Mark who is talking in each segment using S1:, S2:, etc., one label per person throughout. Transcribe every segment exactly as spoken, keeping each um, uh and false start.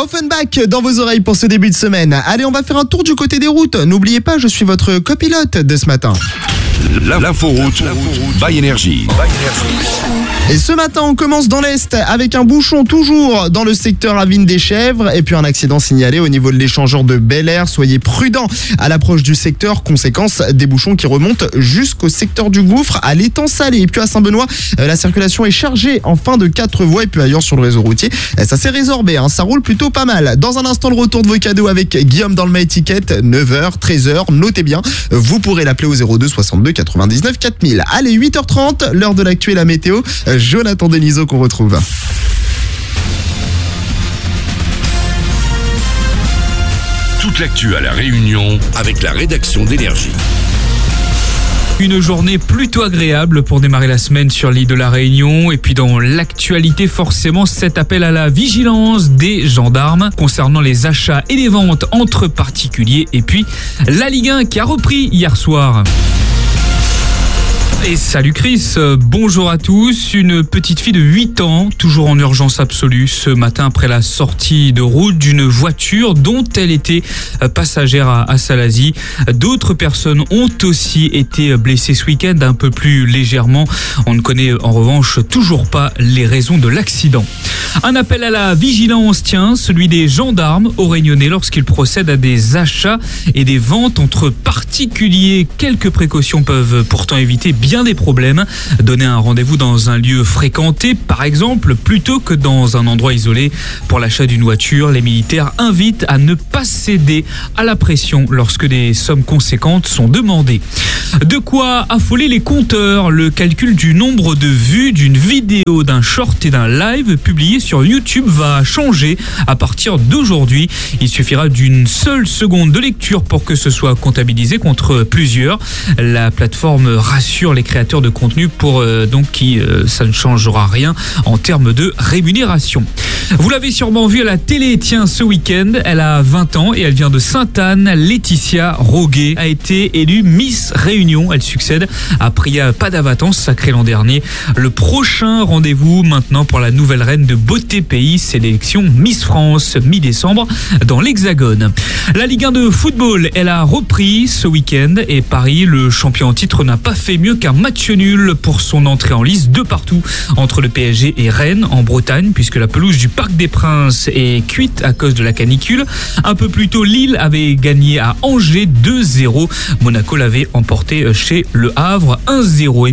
S1: Offenbach dans vos oreilles pour ce début de semaine. Allez, on va faire un tour du côté des routes. N'oubliez pas, je suis votre copilote de ce matin.
S2: L'inforoute by Énergie.
S1: Et ce matin, on commence dans l'Est avec un bouchon toujours dans le secteur Avine des Chèvres et puis un accident signalé au niveau de l'échangeur de Bel Air. Soyez prudents à l'approche du secteur. Conséquence, des bouchons qui remontent jusqu'au secteur du Gouffre, à l'étang Salé. Et puis à Saint-Benoît, la circulation est chargée en fin de quatre voies. Et puis ailleurs sur le réseau routier, ça s'est résorbé, hein. Ça roule plutôt pas mal. Dans un instant, le retour de vos cadeaux avec Guillaume dans le My Ticket, neuf heures, treize heures. Notez bien, vous pourrez l'appeler au zéro deux soixante-deux quatre-vingt-dix-neuf quatre mille. Allez, huit heures trente, l'heure de l'actu et la météo. Jonathan Denisot qu'on retrouve.
S2: Toute l'actu à La Réunion avec la rédaction d'Énergie.
S3: Une journée plutôt agréable pour démarrer la semaine sur l'île de la Réunion. Et puis dans l'actualité, forcément, cet appel à la vigilance des gendarmes concernant les achats et les ventes entre particuliers. Et puis la Ligue un qui a repris hier soir. Et salut Chris, bonjour à tous. Une petite fille de huit ans, toujours en urgence absolue, ce matin après la sortie de route d'une voiture dont elle était passagère à, à Salazie. D'autres personnes ont aussi été blessées ce week-end, un peu plus légèrement. On ne connaît en revanche toujours pas les raisons de l'accident. Un appel à la vigilance, tiens, celui des gendarmes au Réunionnais lorsqu'ils procèdent à des achats et des ventes entre particuliers. Quelques précautions peuvent pourtant éviter bien des problèmes. Donner un rendez-vous dans un lieu fréquenté, par exemple, plutôt que dans un endroit isolé. Pour l'achat d'une voiture, les militaires invitent à ne pas céder à la pression lorsque des sommes conséquentes sont demandées. De quoi affoler les compteurs. Le calcul du nombre de vues d'une vidéo, d'un short et d'un live publié sur YouTube va changer à partir d'aujourd'hui. Il suffira d'une seule seconde de lecture pour que ce soit comptabilisé contre plusieurs. La plateforme rassure les créateurs de contenu pour euh, donc qui euh, ça ne changera rien en termes de rémunération. Vous l'avez sûrement vu à la télé, tiens, ce week-end, elle a vingt ans et elle vient de Sainte-Anne. Laetitia Roguet a été élue Miss Réunion. Elle succède à Priya Padavaton, sacrée l'an dernier. Le prochain rendez-vous maintenant pour la nouvelle reine de Beauté Pays, c'est l'élection Miss France, mi-décembre, dans l'Hexagone. La Ligue un de football, elle a repris ce week-end et Paris, le champion en titre, n'a pas fait mieux qu'un match nul pour son entrée en lice de partout entre le P S G et Rennes en Bretagne, puisque la pelouse du Parc des Princes est cuite à cause de la canicule. Un peu plus tôt, Lille avait gagné à Angers deux zéro. Monaco l'avait emporté chez Le Havre un zéro.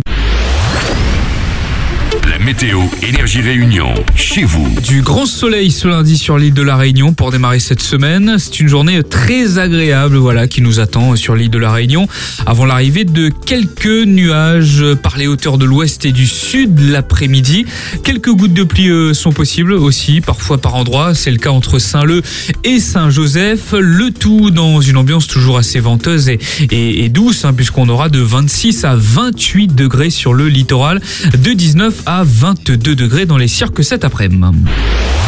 S2: Météo Énergie Réunion, chez vous.
S3: Du grand soleil ce lundi sur l'île de la Réunion pour démarrer cette semaine. C'est une journée très agréable, voilà, qui nous attend sur l'île de la Réunion. Avant l'arrivée de quelques nuages par les hauteurs de l'ouest et du sud l'après-midi. Quelques gouttes de pluie sont possibles aussi, parfois par endroits. C'est le cas entre Saint-Leu et Saint-Joseph. Le tout dans une ambiance toujours assez venteuse et, et, et douce, hein, puisqu'on aura de vingt-six à vingt-huit degrés sur le littoral, de dix-neuf à vingt-deux degrés dans les cirques cet après-midi.